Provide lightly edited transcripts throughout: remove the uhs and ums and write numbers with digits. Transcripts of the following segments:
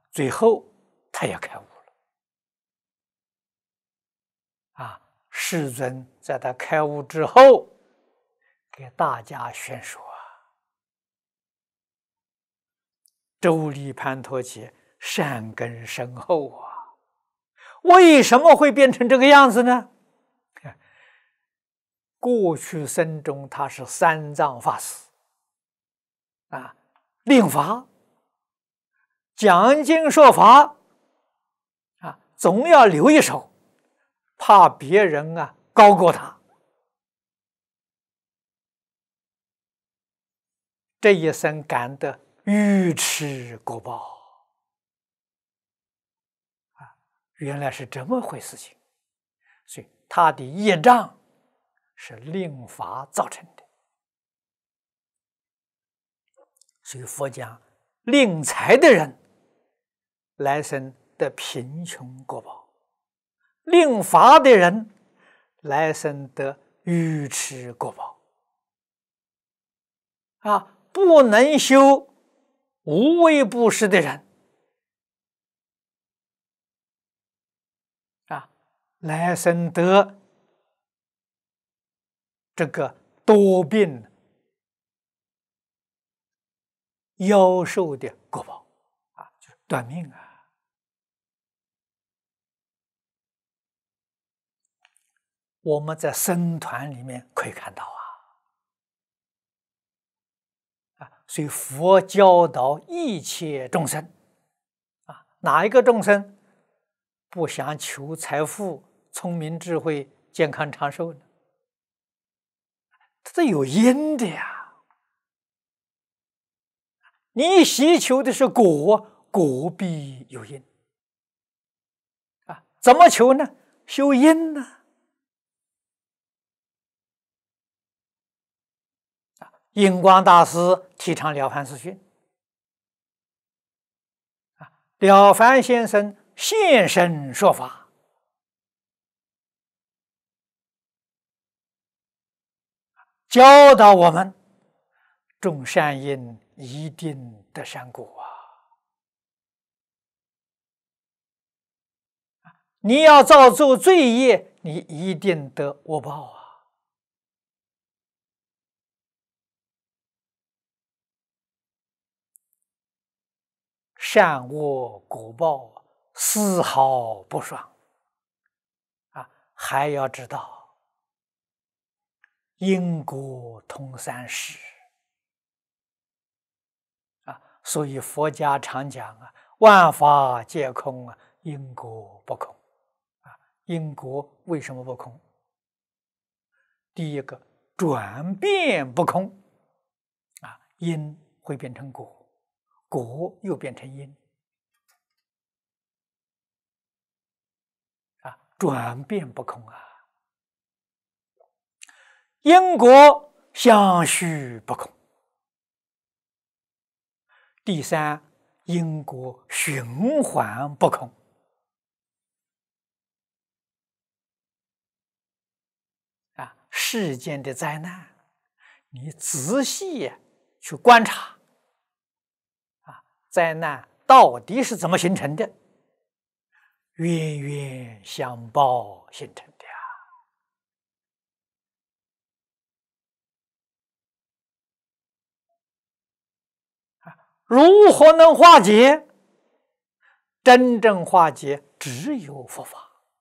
最后他也开悟了。世尊在他开悟之后，给大家宣说周利盘陀伽善根深厚为什么会变成这个样子呢？过去生中他是三藏法师令法讲经说法总要留一手，怕别人高过他。这一生感得愚痴果报原来是这么回事情，所以他的业障是令法造成的。所以佛讲，令财的人来生得贫穷果报，令法的人来生得愚痴果报不能修无为布施的人来生得这个多病夭寿的果报就是断命我们在僧团里面可以看到所以佛教导一切众生哪一个众生不想求财富、聪明、智慧、健康、长寿呢？这有因的呀。你希求的是果，果必有因怎么求呢？修因呢印光大师提倡了凡四训了凡先生现身说法教导我们种善因一定得善果你要造作罪业，你一定得恶报善恶果报丝毫不爽还要知道因果通三世所以佛家常讲万法皆空因果不空因果为什么不空？第一个，转变不空因会变成果，果又变成因转变不空因果相续不空。第三，因果循环不空世间的灾难，你仔细去观察灾难到底是怎么形成的？冤冤相报形成的如何能化解？真正化解只有佛法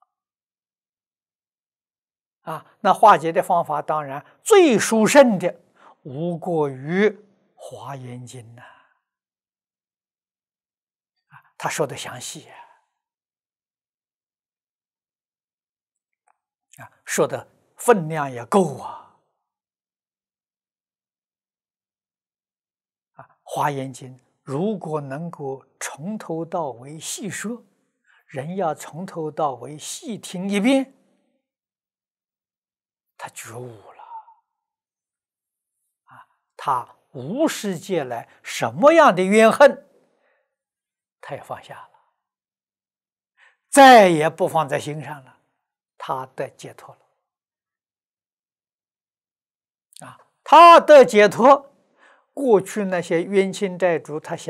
那化解的方法当然最殊胜的无过于《华严经》他说的详细说的分量也够华严经如果能够从头到尾细说，人要从头到尾细听一遍，他觉悟了他无世界来什么样的怨恨，他也放下了，再也不放在心上了，他的解脱了他的解脱，过去那些冤亲债主他想